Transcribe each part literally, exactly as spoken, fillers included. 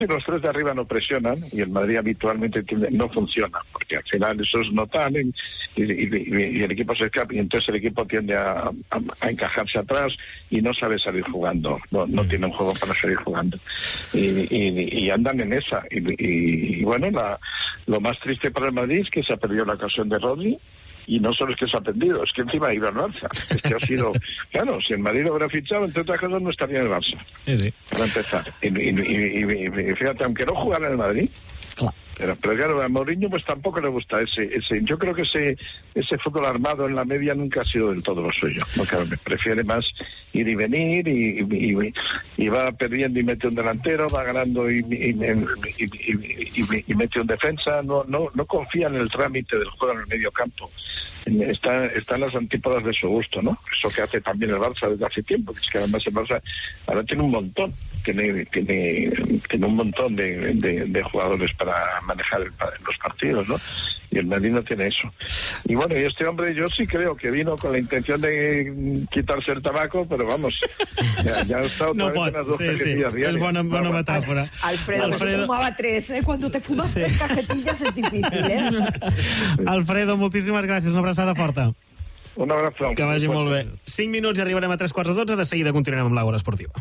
los tres de arriba no presionan y el Madrid habitualmente tiende, no funciona, porque al final esos no tan y, y, y, y el equipo se escapa y entonces el equipo tiende a, a, a encajarse atrás y no sabe salir jugando, no, no tiene un juego para salir jugando y, y, y andan en esa y, y, y bueno, la, lo más triste para el Madrid es que se ha perdido la ocasión de Rodri. Y no solo es que se ha perdido, es que encima ha ido al Barça. Es que ha sido... Claro, si el Madrid lo hubiera fichado, entre otras cosas, no estaría en el Barça. Sí, sí. Para empezar. Y, y, y, y fíjate, aunque no jugara en el Madrid... Claro. Pero, pero claro, a Mourinho pues tampoco le gusta ese... ese yo creo que ese ese fútbol armado en la media nunca ha sido del todo lo suyo. No, claro, prefiere más ir y venir y, y, y, y va perdiendo y mete un delantero, va ganando y, y, y, y, y, y mete un defensa. No, no, no confía en el trámite del juego en el medio campo. Está, está en las antípodas de su gusto, ¿no? Eso que hace también el Barça desde hace tiempo, que es que además el Barça ahora tiene un montón, tiene tiene, tiene un montón de, de, de jugadores para manejar el, los partidos, ¿no? Y el Madrid no tiene eso. Y bueno, y este hombre yo sí creo que vino con la intención de quitarse el tabaco, pero vamos, ya, ya ha estado no pot, las dos sí, sí, és bona, bona no, metàfora. Alfredo, Alfredo, se fumaba tres, ¿eh? Cuando te fumas sí. tres cajetillas es difícil, ¿eh? Alfredo, moltíssimes gràcies, una abraçada forta. Un abrazo. Que vagi molt bé. cinc minuts i arribarem a tres quarts de dotze, de seguida continuarem amb l'Hora Esportiva.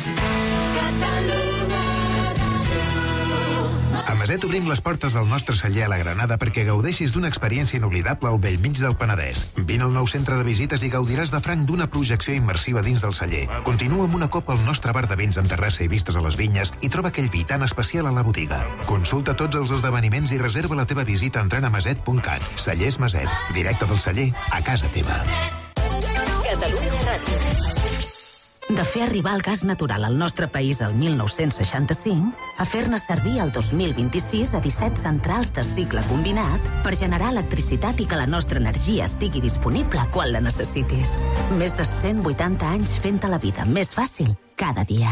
A Maset obrim les portes del nostre celler a la Granada perquè gaudeixis d'una experiència inoblidable al bell mig del Penedès. Vine al nou centre de visites i gaudiràs de franc d'una projecció immersiva dins del celler. Continua amb una copa al nostre bar de vins amb terrassa i vistes a les vinyes i troba aquell vi tan especial a la botiga. Consulta tots els esdeveniments i reserva la teva visita entrant a maset punt cat. Cellers Maset, directe del celler a casa teva. Catalunya Ràdio. De fer arribar el gas natural al nostre país el mil nou-cents seixanta-cinc a fer-ne servir el dos mil vint-i-sis a disset centrals de cicle combinat per generar electricitat i que la nostra energia estigui disponible quan la necessitis. Més de cent vuitanta anys fent-te la vida més fàcil cada dia.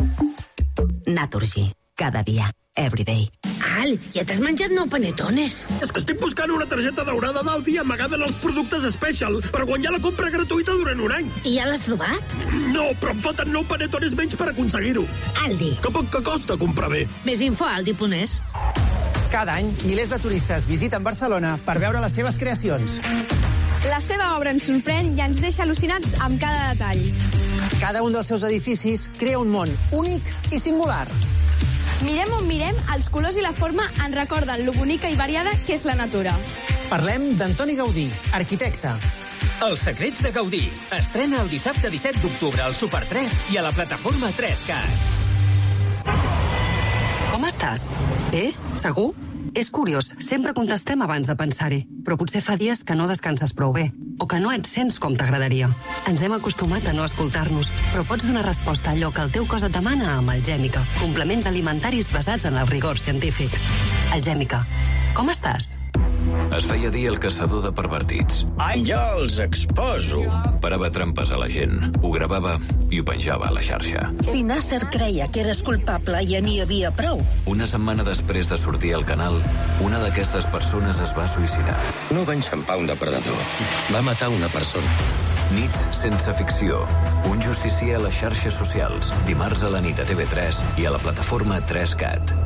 Naturgy. Cada dia. Everyday. Al, ja t'has menjat nou panetones? És que estic buscant una targeta daurada d'Aldi amagada en els productes Special per guanyar la compra gratuïta durant un any. I ja l'has trobat? No, però em falten nou panetones menys per aconseguir-ho. Aldi. Que poc que costa comprar bé. Més info a aldi punt es. Cada any, milers de turistes visiten Barcelona per veure les seves creacions. La seva obra ens sorprèn i ens deixa al·lucinats amb cada detall. Cada un dels seus edificis crea un món únic i singular. Mirem on mirem, els colors i la forma ens recorden lo bonica i variada que és la natura. Parlem d'Antoni Gaudí, arquitecte. Els secrets de Gaudí. Estrena el dissabte disset d'octubre al Super tres i a la plataforma tres cat. Com estàs? Bé? Segur? És curiós, sempre contestem abans de pensar-hi, però potser fa dies que no descanses prou bé, o que no et sents com t'agradaria. Ens hem acostumat a no escoltar-nos, però pots donar resposta a allò que el teu cos et demana amb Algèmica, complements alimentaris basats en el rigor científic. Algèmica, com estàs? Es feia dir el caçador de pervertits. Ai, jo els exposo. Parava trampes a la gent, ho gravava i ho penjava a la xarxa. Si Nasser creia que eres culpable, ja n'hi havia prou. Una setmana després de sortir al canal, una d'aquestes persones es va suïcidar. No va enxampar un depredador. Va matar una persona. Nits sense ficció. Un justicier a les xarxes socials. Dimarts a la nit a T V tres i a la plataforma tres cat.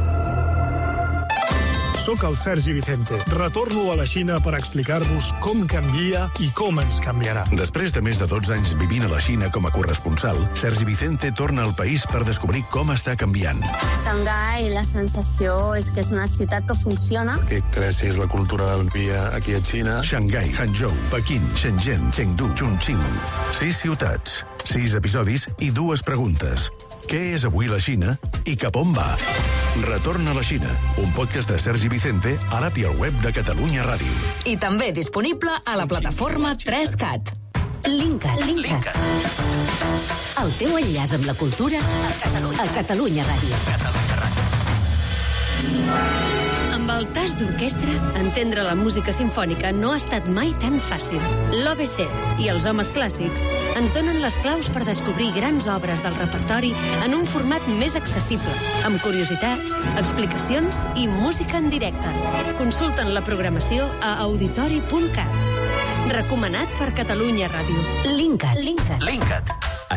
Soc el Sergi Vicente. Retorno a la Xina per explicar-vos com canvia i com ens canviarà. Després de més de dotze anys vivint a la Xina com a corresponsal, Sergi Vicente torna al país per descobrir com està canviant. Xangai, la sensació és que és una ciutat que funciona. Què creus és la cultura del dia aquí a Xina? Xangai, Hangzhou, Pequín, Shenzhen, Chengdu, Chongqing. Sis ciutats, sis episodis i dues preguntes. Què és avui la Xina i cap on va? Retorna a la Xina, un podcast de Sergi Vicente a l'app i al web de Catalunya Ràdio. I també disponible a la plataforma tres cat. Linkat. Linkat. El teu enllaç amb la cultura a Catalunya, a Catalunya Ràdio. Catalunya Ràdio. Amb el tas d'orquestra, entendre la música simfònica no ha estat mai tan fàcil. L'O B C i els homes clàssics ens donen les claus per descobrir grans obres del repertori en un format més accessible, amb curiositats, explicacions i música en directe. Consulten la programació a auditori punt cat. Recomanat per Catalunya Ràdio. Linkat. Linkat. Linkat.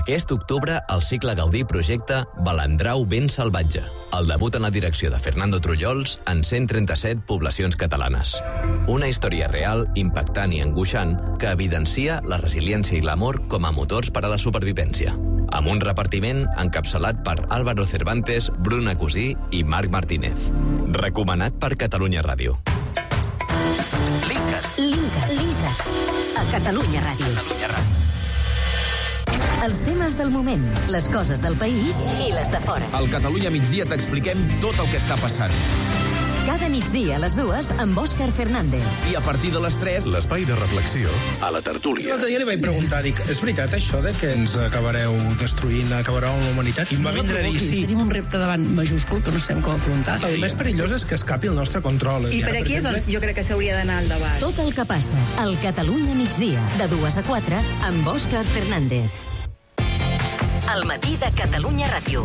Aquest octubre, el cicle Gaudí projecta Balandrau ben salvatge, el debut en la direcció de Fernando Trullols en cent trenta-set poblacions catalanes. Una història real, impactant i angoixant que evidencia la resiliència i l'amor com a motors per a la supervivència. Amb un repartiment encapçalat per Álvaro Cervantes, Bruna Cosí i Marc Martínez. Recomanat per Catalunya Ràdio. Linkat. Linkat. Linkat. A Catalunya Ràdio. Catalunya Ràdio. Els temes del moment, les coses del país i les de fora. Al Catalunya migdia t'expliquem tot el que està passant. Cada migdia a les dues amb Òscar Fernández. I a partir de les tres, l'espai de reflexió a la tertúlia. L'altre dia li vaig preguntar, dic, és veritat això de que ens acabareu destruint, acabareu amb la humanitat? I em va vindre a dir, sí. Tenim un repte davant majúscul que no sabem com afrontar. El més perillós és que escapi el nostre control. I per aquí és el, jo crec que s'hauria d'anar al debat. Tot el que passa al Catalunya migdia, de dues a quatre, amb Òscar Fernández. Al matí de Catalunya Ràdio.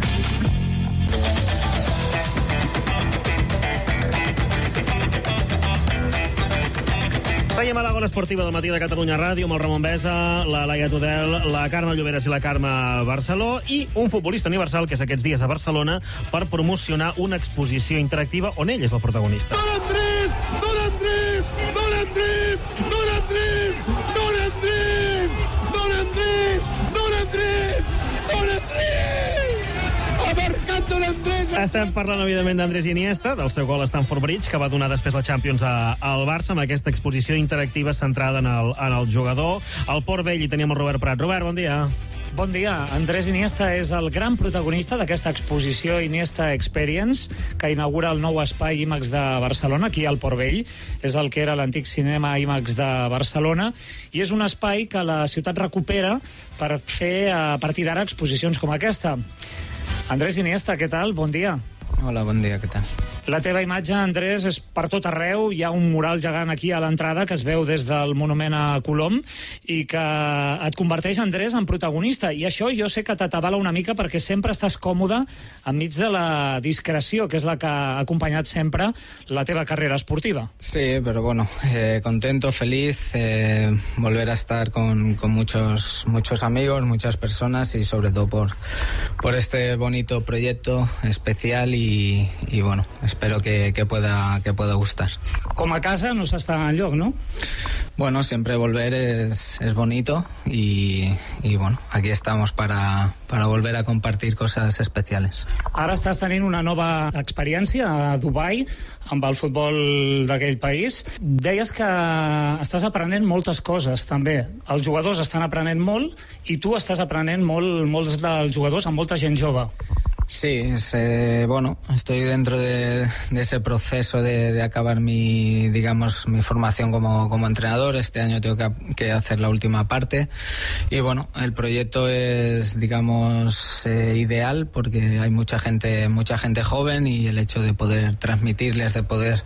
Seguim a la gola esportiva del matí de Catalunya Ràdio amb el Ramon Besa, la Laia Tudel, la Carme Lloberes i la Carme Barceló i un futbolista universal que és aquests dies a Barcelona per promocionar una exposició interactiva on ell és el protagonista. Don Andrés! Don Andrés! Don Andrés! Don Andrés! Don Andrés! Don Andrés! Don Andrés! Don Andrés! Ha marcat Don Andrés! Estem parlant, evidentment, d'Andrés Iniesta, del seu gol a Stamford Bridge, que va donar després la Champions a, al Barça, amb aquesta exposició interactiva centrada en el, en el jugador. Al Port Vell hi teníem el Robert Prat. Robert, bon dia. Bon dia. Andrés Iniesta és el gran protagonista d'aquesta exposició Iniesta Experience, que inaugura el nou espai IMAX de Barcelona, aquí al Port Vell. És el que era l'antic cinema IMAX de Barcelona, i és un espai que la ciutat recupera per fer, a partir d'ara, exposicions com aquesta. Andrés Iniesta, què tal? Bon dia. Hola, bon dia, què tal? La teva imatge, Andrés, és per tot arreu. Hi ha un mural gegant aquí a l'entrada que es veu des del monument a Colom i que et converteix, Andrés, en protagonista. I això jo sé que t'atabala una mica perquè sempre estàs còmode enmig de la discreció, que és la que ha acompanyat sempre la teva carrera esportiva. Sí, pero bueno, eh, contento, feliz, eh, volver a estar con, con muchos, muchos amigos, muchas personas y sobre todo por, por este bonito proyecto especial y, y bueno, espero que, que, pueda, que pueda gustar. Com a casa no s'està enlloc, no? Bueno, siempre volver es, es bonito y, y bueno, aquí estamos para, para volver a compartir cosas especiales. Ara estàs tenint una nova experiència a Dubai amb el futbol d'aquell país. Deies que estàs aprenent moltes coses, també. Els jugadors estan aprenent molt i tu estàs aprenent molt, molts dels jugadors amb molta gent jove. Sí, es, eh, bueno, estoy dentro de, de ese proceso de, de acabar mi, digamos, mi formación como, como entrenador. Este año tengo que, que hacer la última parte y bueno, el proyecto es, digamos, eh, ideal porque hay mucha gente, mucha gente joven y el hecho de poder transmitirles, de poder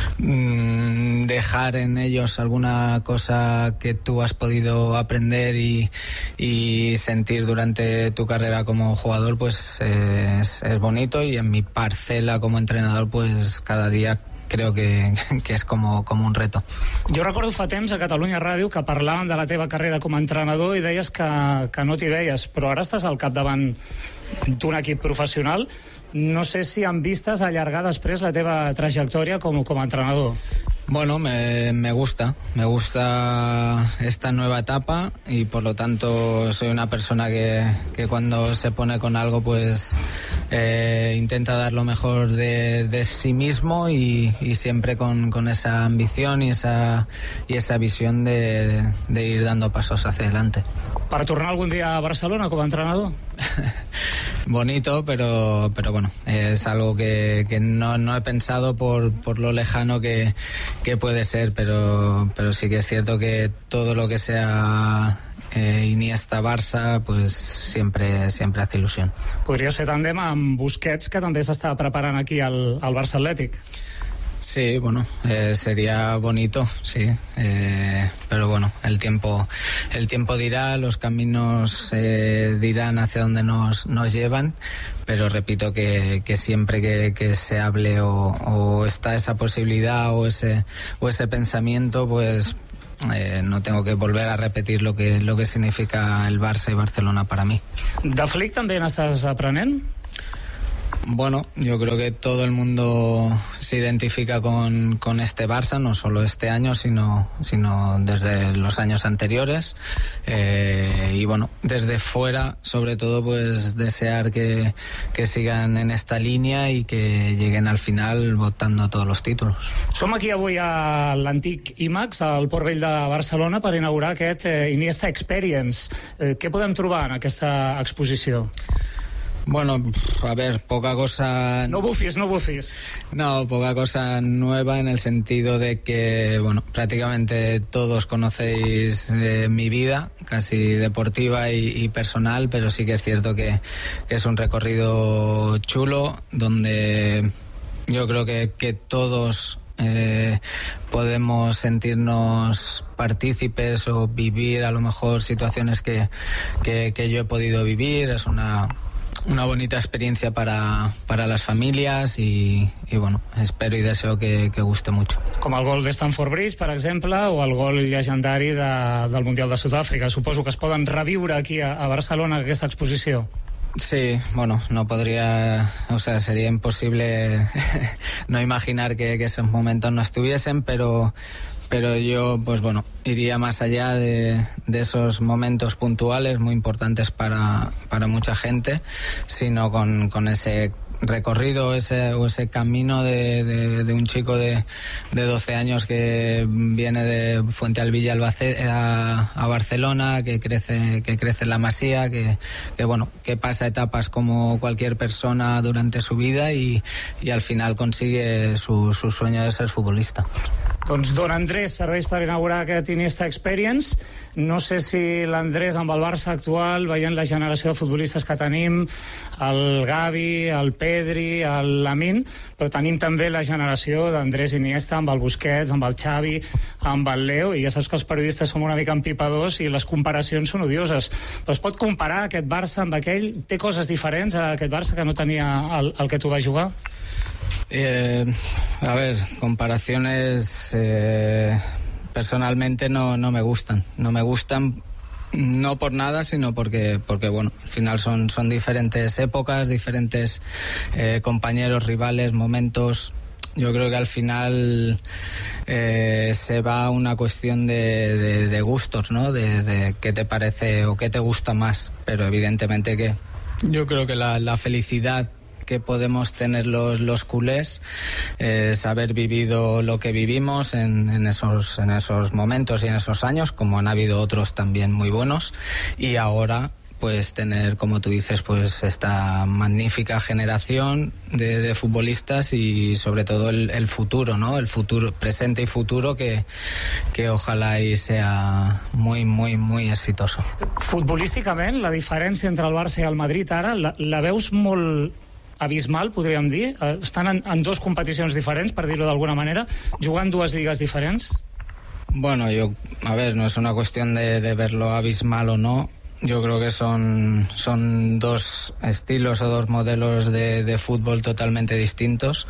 mmm, dejar en ellos alguna cosa que tú has podido aprender y, y sentir durante tu carrera como jugador, pues eh, Es, es bonito y en mi parcela como entrenador pues cada día creo que, que és com, com un reto. Jo recordo fa temps a Catalunya Ràdio que parlàvem de la teva carrera com a entrenador i deies que, que no t'hi veies, però ara estàs al capdavant d'un equip professional. No sé si han vistes allargar després la teva trajectòria com, com a entrenador. Bueno, me, me gusta, me gusta esta nueva etapa y por lo tanto soy una persona que, que cuando se pone con algo pues eh, intenta dar lo mejor de, de sí mismo y, y siempre con, con esa ambición y esa, y esa visión de, de ir dando pasos hacia adelante. Per tornar algún día a Barcelona como entrenador? Bonito, pero, pero bueno, es algo que, que no, no he pensado por, por lo lejano que, que puede ser, pero, pero sí que es cierto que todo lo que sea eh, Iniesta, Barça, pues siempre, siempre hace ilusión. Podria ser tàndem amb Busquets, que també s'està preparant aquí al, al Barça Atlètic. Sí, bueno, eh, sería bonito, sí, eh, pero bueno, el tiempo, el tiempo dirá, los caminos eh, dirán hacia dónde nos, nos llevan, pero repito que, que siempre que, que se hable o, o está esa posibilidad o ese, o ese pensamiento, pues eh, no tengo que volver a repetir lo que, lo que significa el Barça y Barcelona para mí. De Flick també n'estàs aprenent? Bueno, yo creo que todo el mundo se identifica con, con este Barça, no solo este año, sino, sino desde los años anteriores. Eh, y bueno, desde fuera, sobre todo, pues desear que, que sigan en esta línea y que lleguen al final votando todos los títulos. Som aquí avui a l'antic IMAX, al Port Vell de Barcelona, per inaugurar aquest eh, Iniesta Experience. Eh, què podem trobar en aquesta exposició? Bueno, a ver, poca cosa... No bufis, no bufis. No, poca cosa nueva en el sentido de que, bueno, prácticamente todos conocéis eh, mi vida, casi deportiva y, y personal, pero sí que es cierto que, que es un recorrido chulo, donde yo creo que, que todos... Eh, podemos sentirnos partícipes o vivir a lo mejor situaciones que, que, que yo he podido vivir. Es una... una bonita experiencia para, para las familias y, y bueno, espero y deseo que, que guste mucho. Com el gol de Stamford Bridge, per exemple, o el gol llegendari de, del Mundial de Sud-àfrica. Suposo que es poden reviure aquí a, a Barcelona aquesta exposició. Sí, bueno, no podría, o sea, sería imposible no imaginar que, que esos momentos no estuviesen, pero pero yo, pues bueno, iría más allá de, de esos momentos puntuales muy importantes para, para mucha gente, sino con, con ese recorrido ese, o ese camino de, de, de un chico de, de doce años que viene de Fuente Alvilla a, a Barcelona, que crece, que crece en la Masía, que, que bueno, que pasa etapas como cualquier persona durante su vida y, y al final consigue su, su sueño de ser futbolista. Doncs Don Andrés serveix per inaugurar aquest Iniesta Experience. No sé si l'Andrés amb el Barça actual, veient la generació de futbolistes que tenim, el Gavi, el Pedri, el Lamine, però tenim també la generació d'Andrés Iniesta amb el Busquets, amb el Xavi, amb el Leo, i ja saps que els periodistes som una mica empipadors i les comparacions són odioses. Però es pot comparar aquest Barça amb aquell? Té coses diferents a aquest Barça que no tenia el, el que tu vas jugar? Eh, a ver, comparaciones eh, personalmente no, no me gustan. No me gustan no por nada, sino porque, porque bueno, al final son, son diferentes épocas, diferentes eh, compañeros, rivales, momentos. Yo creo que al final eh, se va a una cuestión de, de, de gustos, ¿no? De, de qué te parece o qué te gusta más. Pero evidentemente que yo creo que la, la felicidad que podemos tener los, los culés, eh, haber vivido lo que vivimos en, en, esos, en esos momentos y en esos años, como han habido otros también muy buenos, y ahora pues tener, como tú dices, pues esta magnífica generación de, de futbolistas y sobre todo el, el futuro, ¿no? El futuro, presente y futuro que, que ojalá y sea muy, muy, muy exitoso. Futbolísticament, la diferència entre el Barça i el Madrid ara, la, la veus molt abismal, podríem dir? Estan en, en dos competicions diferents, per dir-ho d'alguna manera, jugant dues lligues diferents? Bueno, yo, a ver, no es una cuestión de, de verlo abismal o no. Yo creo que son, son dos estilos o dos modelos de, de fútbol totalmente distintos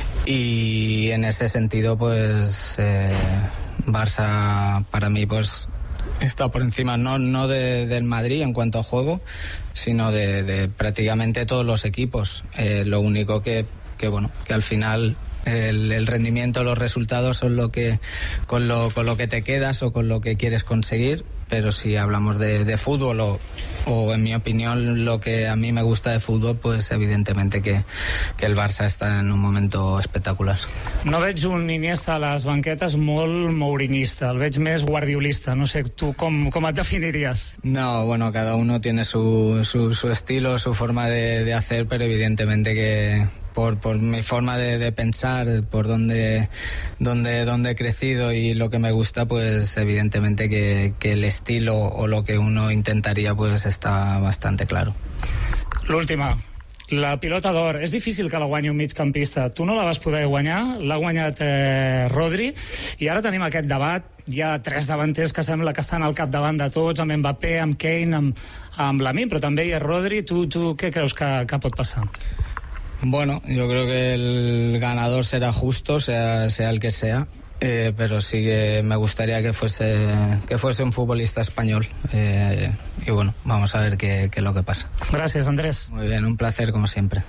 y en ese sentido, pues, eh, Barça para mí, pues, está por encima no, no de, del Madrid en cuanto a juego, sino de, de prácticamente todos los equipos. Eh, lo único que, que, bueno, que al final el, el rendimiento, los resultados son lo que con, lo, con lo que te quedas o con lo que quieres conseguir, pero si hablamos de, de fútbol o, o en mi opinión lo que a mí me gusta de fútbol, pues evidentemente que, que el Barça está en un momento espectacular. No veig un Iniesta a les banquetes molt mourinista, el veig més guardiolista, no sé, tu com, com et definiries? No, bueno, cada uno tiene su, su, su estilo, su forma de, de hacer, pero evidentemente que por, por mi forma de, de pensar, por donde, donde, donde he crecido y lo que me gusta, pues evidentemente que, que el estilo o lo que uno intentaría pues está bastante claro. L'última, la pilota d'or. És difícil que la guanyi un migcampista. Tu no la vas poder guanyar, l'ha guanyat eh, Rodri, i ara tenim aquest debat. Hi ha tres davanters que sembla que estan al capdavant de tots, amb Mbappé, amb Kane, amb, amb Lamine, però també hi ha Rodri. Tu, tu què creus que, que pot passar? Bueno, yo creo que el ganador será justo, sea, sea el que sea. Eh, pero sí que me gustaría que fuese, que fuese un futbolista español. Eh, y bueno, vamos a ver qué, qué es lo que pasa. Gracias, Andrés. Muy bien, un placer como siempre.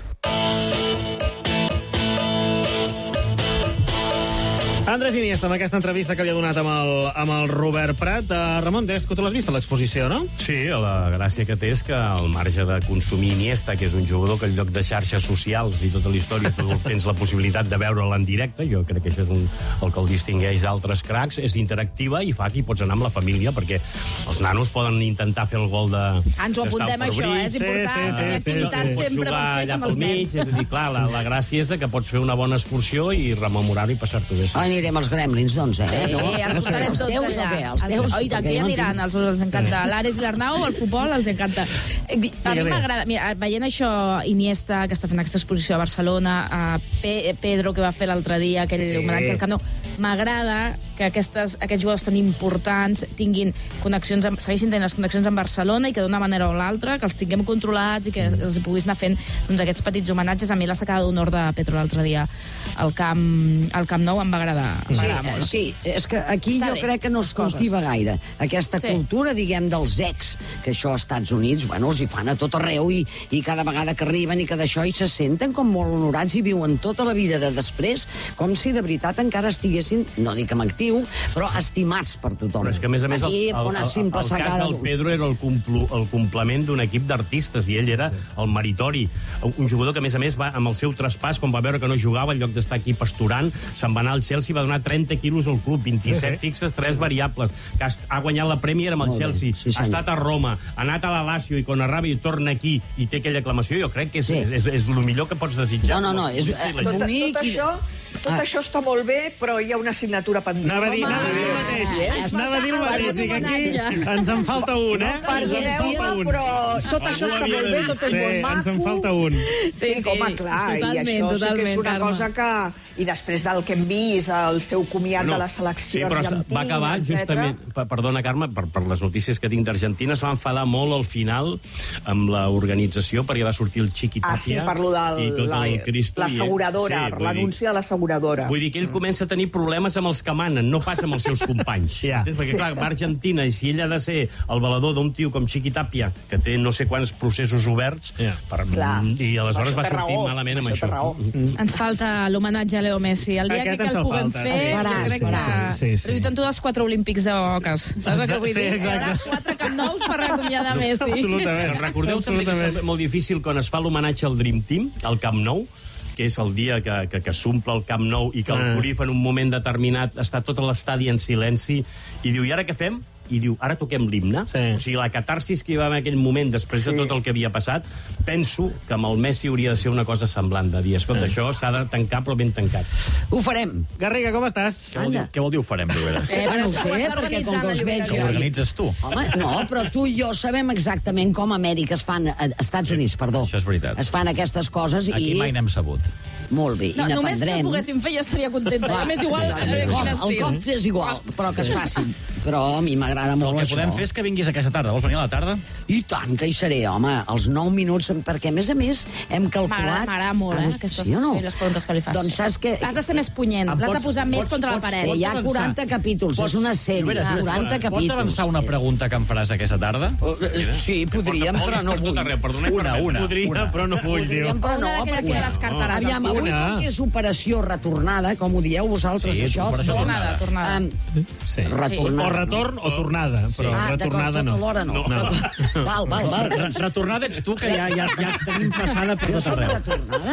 Andrés Iniesta, amb aquesta entrevista que li ha donat amb el, amb el Robert Prat. Uh, Ramon, des que tu l'has vist a l'exposició, no? Sí, la gràcia que té és que al marge de consumir Iniesta, que és un jugador que en lloc de xarxes socials i tota la història tu tens la possibilitat de veure'l en directe, jo crec que això és un, el que el distingueix d'altres cracs, és interactiva i fa que hi pots anar amb la família, perquè els nanos poden intentar fer el gol de... Ens ho apuntem, això, eh? És important, sí, sí, sí, activitat sí, sempre per fer amb els nens. És a dir, clar, la, la gràcia és de que pots fer una bona excursió i rememorar-ho i passar-ho bé. Anirem als Gremlins, doncs, eh? Sí, no? els portarem tots teus, allà. O què? Els teus? Oi, d'aquí aniran, els, els encanta. L'Ares i l'Arnau, el futbol, els encanta. A mi m'agrada, mira, veient això, Iniesta, que està fent aquesta exposició a Barcelona, a Pe Pedro, que va fer l'altre dia, aquell homenatge al Camp Nou, m'agrada que aquestes, aquests jugadors tan importants tinguin connexions, amb, segueixin tenint les connexions amb Barcelona i que d'una manera o l'altra, que els tinguem controlats i que els puguis anar fent doncs, aquests petits homenatges. A mi la sacada d'honor de Pedro l'altre dia al camp, al Camp Nou em va agradar, em va agradar molt. Sí, és que aquí Està jo bé, crec que no es cultiva gaire aquesta sí. cultura, diguem, dels ex, que això als Estats Units, bueno, els hi fan a tot arreu i, i cada vegada que arriben i que d'això i se senten com molt honorats i viuen tota la vida de després com si de veritat encara estiguessin, no dic en actiu, però estimats per tothom. Però és que, a més a més, aquí, el, el, una el, simple el cas del Pedro era el, complu, el complement d'un equip d'artistes i ell era el meritori. Un jugador que, a més a més, va amb el seu traspàs, quan va veure que no jugava, en lloc d'estar aquí pasturant, se'n va anar al Chelsea, va donar trenta quilos al club, vint-i-set sí, sí. fixes, tres variables, que ha guanyat la Premier amb el Chelsea, sí, ha estat a Roma, ha anat a la Lazio i quan arriba i torna aquí i té aquella aclamació, jo crec que és, sí. és, és, és el millor que pots desitjar. No, no, no, és eh, tot, bonic. Tot això, tot ah. això està molt bé, però hi ha una assignatura pendent. Anava a dir, anava a dir el mateix, eh? Anava a dir el mateix, dic aquí, ens en falta un, eh? Perdoneu-me, però tot això està molt bé, tot és molt maco. Ens en falta un. Sí, sí, home, clar, i això sí que és una cosa que... I després del que hem vist, el seu comiat de la selecció argentina, va acabar justament, perdona, Carme, per, per les notícies que tinc d'Argentina, se va enfadar molt al final amb l'organització perquè va sortir el Chiqui Tapia. Ah, sí, parlo de l'asseguradora, l'anunci de l'asseguradora. Vull dir que ell comença a tenir problemes amb els que manen, no pas amb els seus companys. Yeah. Perquè, clar, va a Argentina, i si ell ha de ser el valedor d'un tio com Chiqui Tapia, que té no sé quants processos oberts, yeah. per, i aleshores va sortir raó, malament amb això. Mm. Ens falta l'homenatge a Leo Messi. El dia Aquest que el puguem falta. fer, jo crec que... Sí, sí. Lluiten tu dels quatre olímpics de Oques. Saps el que vull dir? Sí, hi haurà quatre Camp Nous per recomiadar Messi. Absolutament. Recordeu també que és molt difícil quan es fa l'homenatge al Dream Team, al Camp Nou, que és el dia que, que, que s'omple el Camp Nou i que el Cruyff en un moment determinat està tot l'estadi en silenci i diu, i ara què fem? I diu, ara toquem l'himne. Sí. O sigui, la catarsis que hi va en aquell moment, després sí. de tot el que havia passat, penso que amb el Messi hauria de ser una cosa semblant, de dir, escolta, sí. això s'ha de tancar, però ben tancat. Ho farem. Garriga, com estàs? Què vol dir, què vol dir ho farem, Lloberes? Eh, ah, no ho sé, perquè com que els veig... Que ho organitzes tu. Home, no, però tu i jo sabem exactament com a Amèrica es fan... A Estats Units, perdó. Això és veritat. Es fan aquestes coses i... Aquí mai n'hem sabut. Molt bé, no, i només que ho poguéssim fer jo estaria contenta. Clar, més igual, sí, eh, quin estil. El cop és igual, però que es facin. Però a mi m'agrada molt això. El que això. podem fer és que vinguis aquesta tarda. Vols venir a la tarda? I tant que hi seré, home. Els nou minuts, perquè a més a més hem calculat... M'agrada molt, eh, aquestes sí no? les preguntes que li fas. Doncs saps que... Has de ser més punyent, l'has de posar més contra la paret. Hi ha quaranta capítols, és una sèrie. quaranta capítols. Pots avançar una pregunta que em faràs aquesta tarda? Sí, podríem, però no vull. Una, una. Podria, però no vull, diu. Una d'aquelles que descartaràs. Aviam, avui perquè és operació retornada, com ho dieu vosaltres, sí, això? Tornada, tornada. Um, sí. Retornada. O retorn o tornada, sí. però ah, retornada no. Tota no. no. no. Val, val, val. Retornada ets tu, que ja, ja, ja tenim passada per tot arreu. Retornada?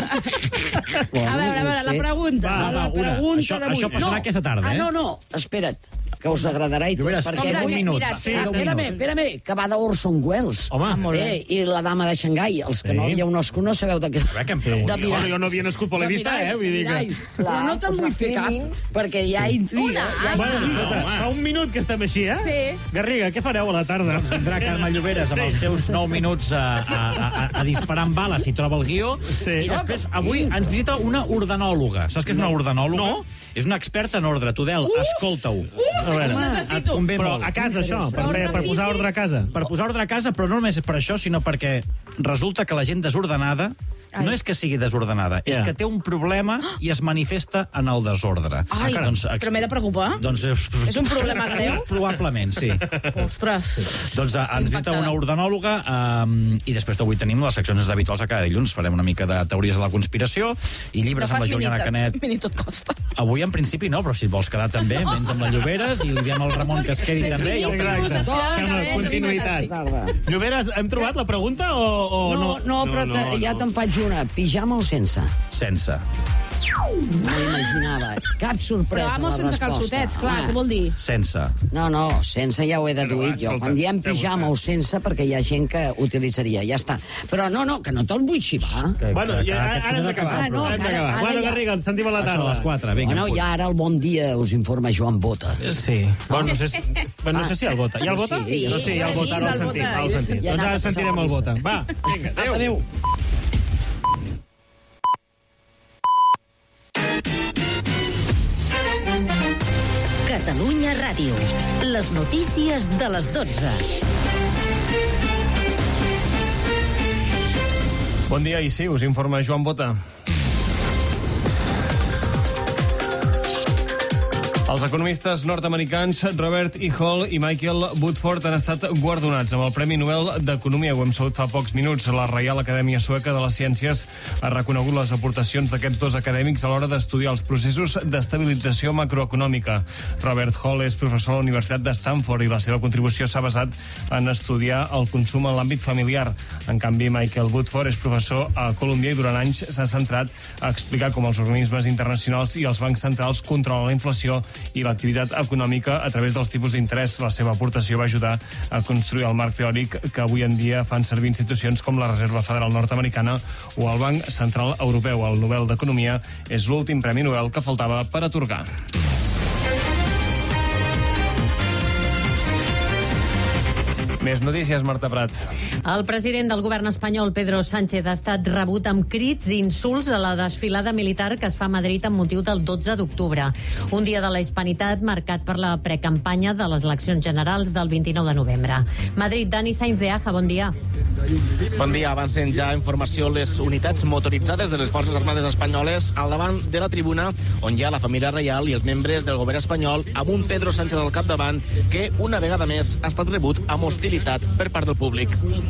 Bueno, a veure, a veure, la pregunta. Va, va, la pregunta això, això passarà no. aquesta tarda, eh? Ah, no, no, espera't, que us agradarà i tot. Perquè un minut. Mira, sí, espérame, espérame, que va d'Orson Welles. Home, eh, i la dama de Xangai. Els que sí. no havíeu nascut no sabeu de què. Sí. De miralls. Jo no havia nascut, però l'he vist, eh? Vull dir que... Però no te'n vull fer cap, perquè hi ha intriga. Bueno, escolta, fa un minut que estem així, eh? Sí. Garriga, què fareu a la tarda? Vindrà Carme Lloberes amb els seus nou minuts a, a, a, a disparar amb bales si troba el guió. Sí. I després, avui ens visita una ordenòloga. Saps què és una ordenòloga? No. És una experta en ordre. Tudel, uh, escolta-ho. Uh, a veure, necessito. Però a casa, això, per, fer, per posar ordre a casa. Per posar ordre a casa, però no només per això, sinó perquè resulta que la gent desordenada no és que sigui desordenada, és que té un problema i es manifesta en el desordre. Ai, doncs, però m'he de preocupar? Doncs, és un problema greu? Probablement, sí. Ostres. Doncs ens visita una ordenòloga um, i després d'avui tenim les seccions habituals a cada dilluns. Farem una mica de teories de la conspiració i llibres amb la Juliana Canet. Mini tot costa. Avui en principi no, però si vols quedar també, vens amb la Lloberes i li diem al Ramon que es quedi també. Continuïtat. Lloberes, hem trobat la pregunta o, o no? No, no, però no, no, ja no. Te'n faig una. Pijama o sense? Sense. No imaginava. Cap sorpresa, però amo la sense resposta. calçotets, clar, ah. què vol dir? Sense. No, no, sense ja ho he deduït jo. Quan diem pijama o sense, perquè hi ha gent que utilitzaria, ja està. Però no, no, que no te'l vull xivar. Bueno, ja, ara hem d'acabar. Ah, no, hem d'acabar. Bueno, Garriga, ens sentim a la tarda. A les quatre, vinga. Bueno, ja ara el bon dia us informa Joan Bota. Sí. Bueno, no sé si, bueno, no sé si el Bota. Hi ha el Bota? Sí, no, sí, hi ha el Bota, ara el sentim. Ara el sentim. Doncs ara sentirem el Bota. Va, vinga, adéu. Adéu. Catalunya Ràdio. Les notícies de les dotze. Bon dia, i sí, us informa Joan Bota. Els economistes nord-americans Robert E. Hall i Michael Woodford han estat guardonats amb el Premi Nobel d'Economia. Ho hem sabut fa pocs minuts. La Reial Acadèmia Sueca de les Ciències ha reconegut les aportacions d'aquests dos acadèmics a l'hora d'estudiar els processos d'estabilització macroeconòmica. Robert Hall és professor a la Universitat de Stanford i la seva contribució s'ha basat en estudiar el consum en l'àmbit familiar. En canvi, Michael Woodford és professor a Columbia i durant anys s'ha centrat a explicar com els organismes internacionals i els bancs centrals controlen la inflació i l'activitat econòmica a través dels tipus d'interès. La seva aportació va ajudar a construir el marc teòric que avui en dia fan servir institucions com la Reserva Federal Nord-Americana o el Banc Central Europeu. El Nobel d'Economia és l'últim Premi Nobel que faltava per atorgar. Més notícies, Marta Prat. El president del govern espanyol, Pedro Sánchez, ha estat rebut amb crits i insults a la desfilada militar que es fa a Madrid amb motiu del dotze d'octubre. Un dia de la hispanitat marcat per la precampanya de les eleccions generals del vint-i-nou de novembre. Madrid, Dani Sainz de Aja, bon dia. Bon dia. Avancen ja informació les unitats motoritzades de les Forces Armades espanyoles al davant de la tribuna on hi ha la família reial i els membres del govern espanyol amb un Pedro Sánchez al capdavant que una vegada més ha estat rebut amb hostilitat per part del públic.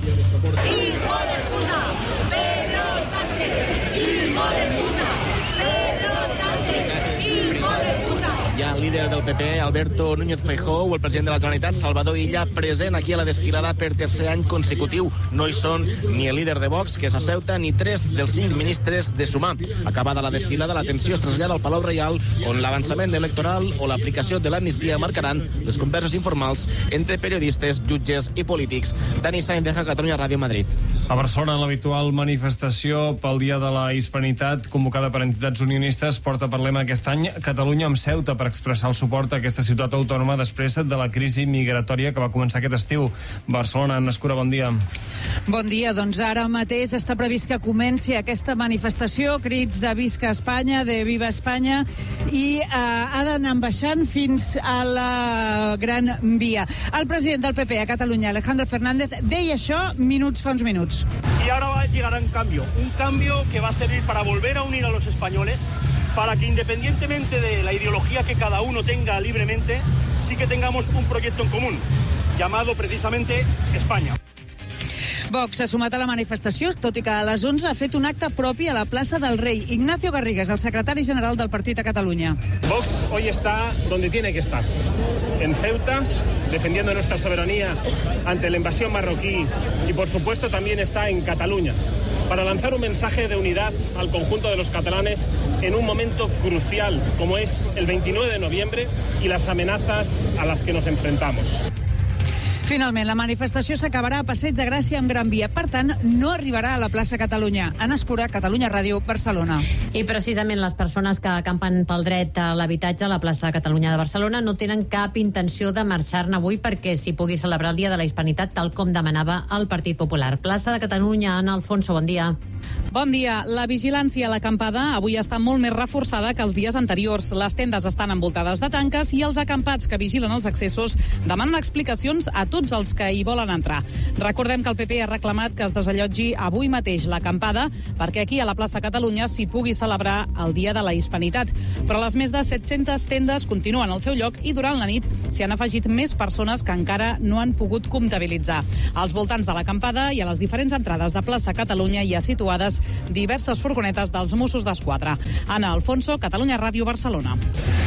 ¡Hijo de puta! ¡Pedro Sánchez! ¡Hijo de puta! ¡Pedro Sánchez! ¡Hijo de puta! Hi ha el líder del P P, Alberto Núñez Feijóo, o el president de la Generalitat, Salvador Illa, present aquí a la desfilada per tercer any consecutiu. No hi són ni el líder de Vox, que és a Ceuta, ni tres dels cinc ministres de Sumar. Acabada la desfilada, l'atenció es trasllada al Palau Reial, on l'avançament electoral o l'aplicació de l'amnistia marcaran les converses informals entre periodistes, jutges i polítics. Dani Sainz, Catalunya Ràdio, Madrid. A Barcelona, l'habitual manifestació pel Dia de la Hispanitat, convocada per entitats unionistes, porta per lema aquest any Catalunya amb Ceuta, per expressar el suport a aquesta ciutat autònoma després de la crisi migratòria que va començar aquest estiu. Barcelona, Anna Escura, bon dia. Bon dia. Doncs ara mateix està previst que comenci aquesta manifestació, crits de Visca Espanya, de Viva Espanya, i eh, ha d'anar baixant fins a la Gran Via. El president del P P a Catalunya, Alejandro Fernández, deia això minuts fa uns minuts. Y ahora va a llegar un cambio, un cambio que va a servir para volver a unir a los españoles, para que independientemente de la ideología que cada uno tenga libremente, sí que tengamos un proyecto en común, llamado precisamente España. Vox s'ha sumat a la manifestació, tot i que a les onze ha fet un acte propi a la plaça del Rei. Ignacio Garrigues, el secretari general del partit a Catalunya. Vox hoy está donde tiene que estar, en Ceuta, defendiendo nuestra soberanía ante la invasión marroquí, y por supuesto también está en Cataluña, para lanzar un mensaje de unidad al conjunto de los catalanes en un momento crucial como es el veintinueve de noviembre y las amenazas a las que nos enfrentamos. Finalment, la manifestació s'acabarà a Passeig de Gràcia amb Gran Via. Per tant, no arribarà a la plaça Catalunya. Anna Escura, Catalunya Ràdio, Barcelona. I precisament les persones que acampen pel dret a l'habitatge a la plaça Catalunya de Barcelona no tenen cap intenció de marxar-ne avui perquè s'hi pugui celebrar el Dia de la Hispanitat tal com demanava el Partit Popular. Plaça de Catalunya, Anna Alfonso, bon dia. Bon dia. La vigilància a l'acampada avui està molt més reforçada que els dies anteriors. Les tendes estan envoltades de tanques i els acampats que vigilen els accessos demanen explicacions a tots tots els que hi volen entrar. Recordem que el P P ha reclamat que es desallotgi avui mateix l'acampada perquè aquí a la plaça Catalunya s'hi pugui celebrar el Dia de la Hispanitat. Però les més de set-centes tendes continuen al seu lloc i durant la nit s'hi han afegit més persones que encara no han pogut comptabilitzar. Als voltants de l'acampada i a les diferents entrades de plaça Catalunya hi ha situades diverses furgonetes dels Mossos d'Esquadra. Ana Alfonso, Catalunya Ràdio, Barcelona.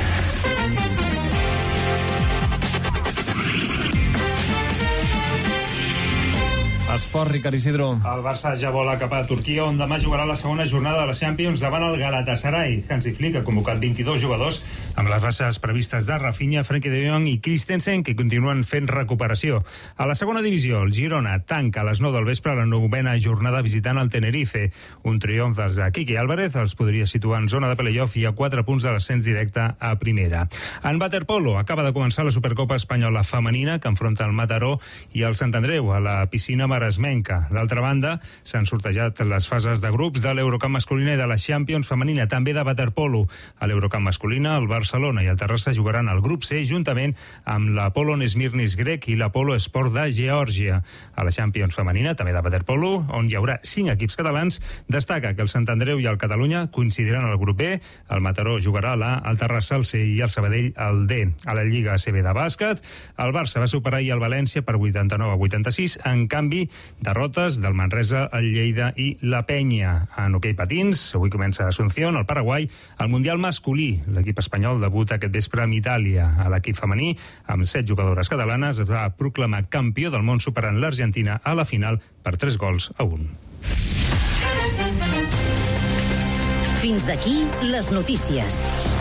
Esport, Ricard Isidro. El Barça ja vola cap a Turquia, on demà jugarà la segona jornada de la Champions davant el Galatasaray. Hansi Flick ha convocat vint-i-dos jugadors amb les baixes previstes de Rafinha, Frenkie de Jong i Christensen, que continuen fent recuperació. A la segona divisió, el Girona tanca a les nou del vespre la novena jornada visitant el Tenerife. Un triomf dels de Quique Álvarez els podria situar en zona de playoff i a quatre punts de l'ascens directe a primera. En waterpolo acaba de començar la Supercopa Espanyola Femenina, que enfronta el Mataró i el Sant Andreu a la piscina maresmenca. D'altra banda, s'han sortejat les fases de grups de l'Eurocup masculina i de la Champions femenina, també de waterpolo. A l'Eurocup masculina, el Barcelona i el Terrassa jugaran al grup C juntament amb l'Apollon Smirnis grec i l'Apollo Sport de Geòrgia. A la Champions femenina, també de waterpolo, on hi haurà cinc equips catalans, destaca que el Sant Andreu i el Catalunya coincidiran al grup B, el Mataró jugarà a l'A, el Terrassa al C i el Sabadell al D. A la Lliga A C B de bàsquet, el Barça va superar ahir el València per vuitanta-nou a vuitanta-sis, en canvi, derrotes del Manresa, el Lleida i la Penya. En hoquei patins, avui comença a Asunción, al Paraguai, el Mundial masculí. L'equip espanyol debuta aquest vespre amb Itàlia. A l'equip femení, amb set jugadores catalanes, es va proclamar campió del món superant l'Argentina a la final per tres gols a un. Fins aquí les notícies.